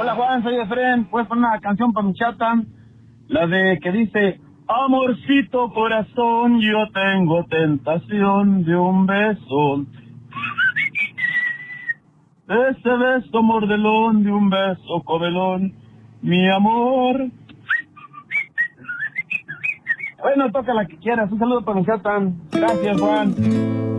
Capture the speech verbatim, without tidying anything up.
Hola Juan, soy Efren. ¿Puedes poner una canción para mi chata? La de que dice: amorcito corazón, yo tengo tentación de un beso. Ese beso mordelón de un beso comelón, mi amor. Bueno, toca la que quieras. Un saludo para mi chata. Gracias, Juan.